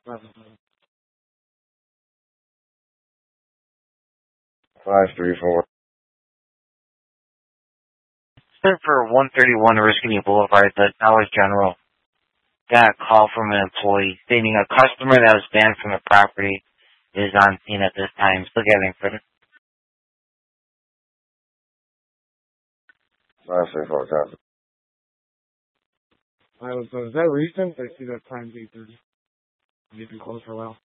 534. Sir, for 131 Oriskany Boulevard, the Dollar General got a call from an employee stating a customer that was banned from the property is on scene at this time. Still getting further. 534, copy. Was that recent? I see that time's 8:30. You've been closed for a while.